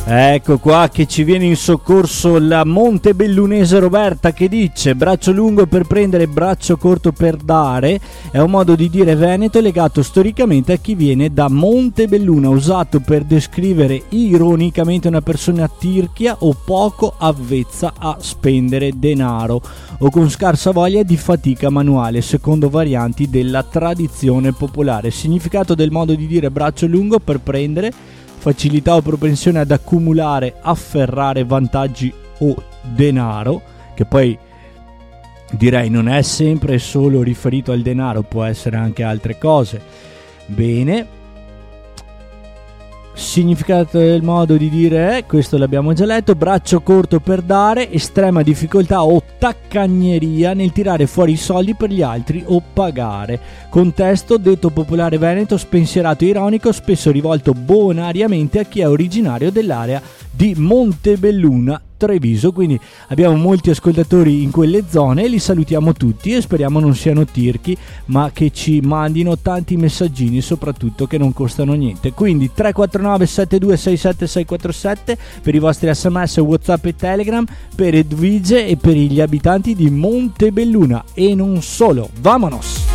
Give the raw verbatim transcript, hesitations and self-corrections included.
Ecco qua che ci viene in soccorso la montebellunese Roberta, che dice: braccio lungo per prendere, braccio corto per dare. È un modo di dire veneto legato storicamente a chi viene da Montebelluna, usato per descrivere ironicamente una persona tirchia o poco avvezza a spendere denaro o con scarsa voglia di fatica manuale, secondo varianti della tradizione popolare. Significato del modo di dire braccio lungo per prendere: facilità o propensione ad accumulare, afferrare vantaggi o denaro, che poi direi non è sempre solo riferito al denaro, può essere anche altre cose. Bene. Significato del modo di dire è, questo l'abbiamo già letto: braccio corto per dare, estrema difficoltà o taccagneria nel tirare fuori i soldi per gli altri o pagare. Contesto: detto popolare veneto, spensierato e ironico, spesso rivolto bonariamente a chi è originario dell'area di Montebelluna, Treviso. Quindi abbiamo molti ascoltatori in quelle zone e li salutiamo tutti e speriamo non siano tirchi, ma che ci mandino tanti messaggini, soprattutto che non costano niente. Quindi tre quattro nove sette due sei sette sei quattro sette per i vostri sms, WhatsApp e Telegram, per Edvige e per gli abitanti di Montebelluna e non solo. Vamonos!